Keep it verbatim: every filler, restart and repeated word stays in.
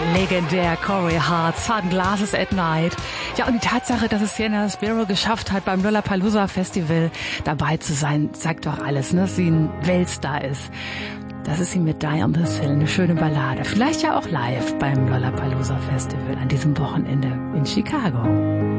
Legendär, Corey Hart, Sunglasses at Night. Ja, und die Tatsache, dass es Sienna Sparrow geschafft hat, beim Lollapalooza Festival dabei zu sein, zeigt doch alles, ne? Dass sie ein Weltstar ist. Das ist sie mit Die on this Hill, eine schöne Ballade. Vielleicht ja auch live beim Lollapalooza Festival an diesem Wochenende in Chicago.